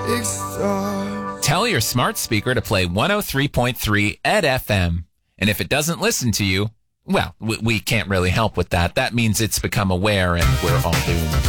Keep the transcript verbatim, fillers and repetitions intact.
big star. Tell your smart speaker to play one oh three point three Ed F M. And if it doesn't listen to you, well, we, we can't really help with that. That means it's become aware and we're all doomed.